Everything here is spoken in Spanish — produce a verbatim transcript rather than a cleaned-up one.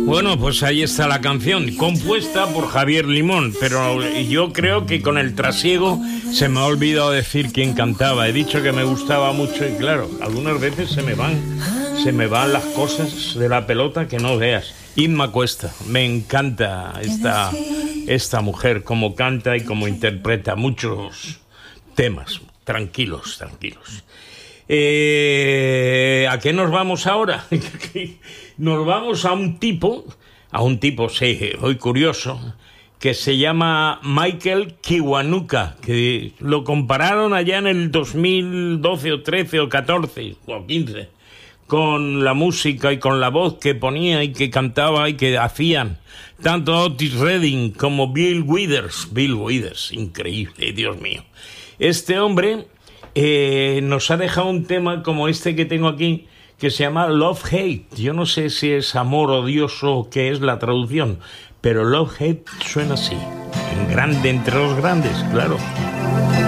Bueno, pues ahí está la canción, compuesta por Javier Limón, pero yo creo que con el trasiego se me ha olvidado decir quién cantaba. He dicho que me gustaba mucho y claro, algunas veces se me van, se me van las cosas de la pelota que no veas. Inma Cuesta, me encanta esta, esta mujer, cómo canta y cómo interpreta muchos temas. Tranquilos, tranquilos. Eh, ¿A qué nos vamos ahora? Nos vamos a un tipo, a un tipo, sí, muy curioso, que se llama Michael Kiwanuka, que lo compararon allá en el dos mil doce o trece o catorce o quince, con la música y con la voz que ponía y que cantaba y que hacían tanto Otis Redding como Bill Withers. Bill Withers, increíble, Dios mío. Este hombre eh, nos ha dejado un tema como este que tengo aquí, que se llama Love Hate. Yo no sé si es amor odioso o qué es la traducción, pero Love Hate suena así, en grande entre los grandes, claro.